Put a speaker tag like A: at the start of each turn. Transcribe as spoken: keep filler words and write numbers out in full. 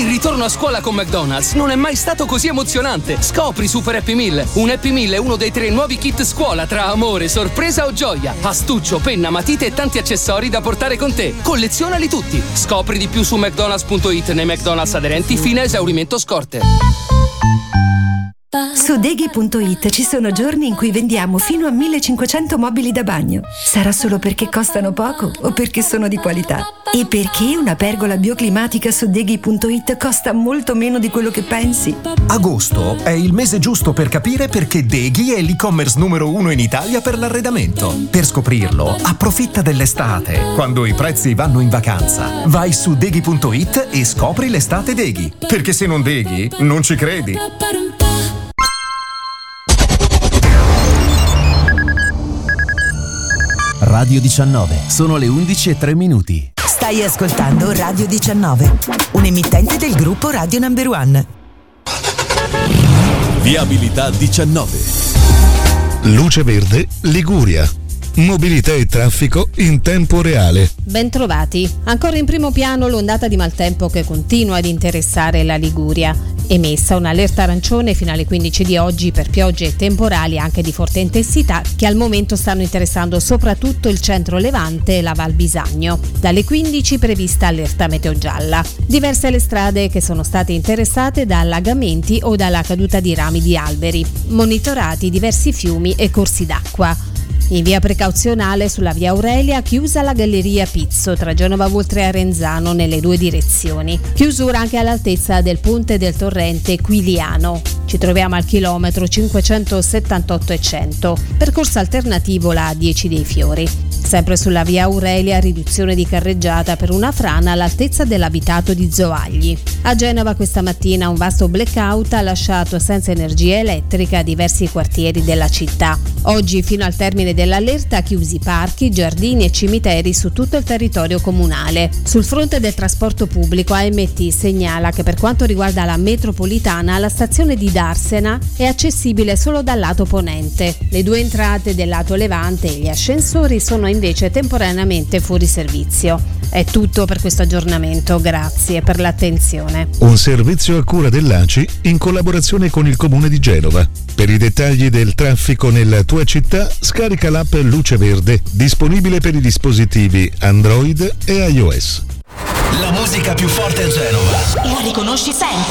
A: Il ritorno a scuola con McDonald's non è mai stato così emozionante. Scopri Super Happy Meal. Un Happy Meal è uno dei tre nuovi kit scuola tra amore, sorpresa o gioia. Astuccio, penna, matite e tanti accessori da portare con te. Collezionali tutti. Scopri di più su mcdonalds punto it nei McDonald's aderenti fino a esaurimento scorte.
B: Su Deghi punto it ci sono giorni in cui vendiamo fino a millecinquecento mobili da bagno. Sarà solo perché costano poco o perché sono di qualità? E perché una pergola bioclimatica su Deghi punto it costa molto meno di quello che pensi?
C: Agosto è il mese giusto per capire perché Deghi è l'e-commerce numero uno in Italia per l'arredamento. Per scoprirlo, approfitta dell'estate, quando i prezzi vanno in vacanza. Vai su Deghi punto it e scopri l'estate Deghi. Perché se non Deghi, non ci credi.
D: Radio diciannove, sono le undici e tre minuti.
E: Stai ascoltando Radio diciannove, un emittente del gruppo Radio Number One.
F: Viabilità diciannove.
G: Luce Verde, Liguria. Mobilità e traffico in tempo reale.
H: Bentrovati. Ancora in primo piano l'ondata di maltempo che continua ad interessare la Liguria. Emessa un'allerta arancione fino alle quindici di oggi per piogge e temporali anche di forte intensità che al momento stanno interessando soprattutto il centro Levante e la Val Bisagno. Dalle quindici prevista allerta meteo gialla. Diverse le strade che sono state interessate da allagamenti o dalla caduta di rami di alberi. Monitorati diversi fiumi e corsi d'acqua. In via precauzionale sulla via Aurelia chiusa la galleria Pizzo tra Genova Oltre e Arenzano nelle due direzioni. Chiusura anche all'altezza del ponte del torrente Quiliano. Ci troviamo al chilometro cinquecentosettantotto e cento. Percorso alternativo la A dieci dei Fiori. Sempre sulla via Aurelia riduzione di carreggiata per una frana all'altezza dell'abitato di Zoagli. A Genova questa mattina un vasto blackout ha lasciato senza energia elettrica diversi quartieri della città. Oggi fino al termine dell'allerta chiusi parchi, giardini e cimiteri su tutto il territorio comunale. Sul fronte del trasporto pubblico A M T segnala che per quanto riguarda la metropolitana la stazione di Darsena è accessibile solo dal lato ponente. Le due entrate del lato levante e gli ascensori sono invece temporaneamente fuori servizio. È tutto per questo aggiornamento, grazie per l'attenzione.
G: Un servizio a cura dell'A C I in collaborazione con il Comune di Genova. Per i dettagli del traffico nella tua città scarica l'app Luce Verde, disponibile per i dispositivi Android e iOS.
F: La musica più forte a Genova
I: la riconosci sempre.